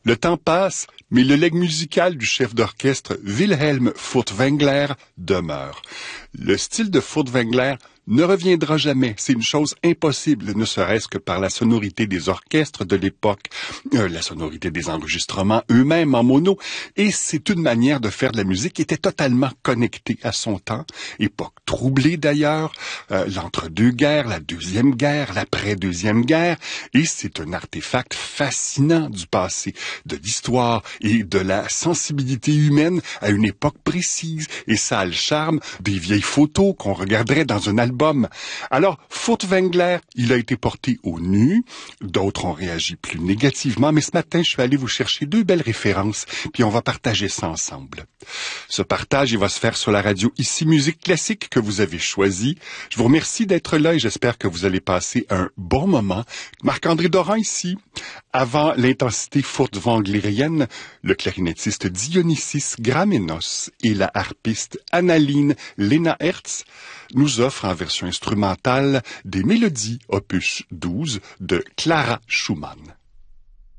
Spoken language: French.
Le temps passe, mais le legs musical du chef d'orchestre Wilhelm Furtwängler demeure. Le style de Furtwängler ne reviendra jamais. C'est une chose impossible, ne serait-ce que par la sonorité des orchestres de l'époque, la sonorité des enregistrements eux-mêmes en mono. Et c'est une manière de faire de la musique qui était totalement connectée à son temps. Époque troublée d'ailleurs, l'entre-deux-guerres, la Deuxième Guerre, l'après-Deuxième Guerre. Et c'est un artefact fascinant du passé, de l'histoire et de la sensibilité humaine à une époque précise. Et ça a le charme des vieilles photos qu'on regarderait dans un album. Alors, Furtwängler, il a été porté au nu. D'autres ont réagi plus négativement. Mais ce matin, je suis allé vous chercher 2 belles références. Puis on va partager ça ensemble. Ce partage, il va se faire sur la radio Ici Musique Classique que vous avez choisie. Je vous remercie d'être là et j'espère que vous allez passer un bon moment. Marc-André Doran ici. Avant l'intensité furtwänglerienne, le clarinettiste Dionysis Gramenos et la harpiste Annaline Lena Hertz nous offrent en version instrumentale des mélodies opus 12 de Clara Schumann.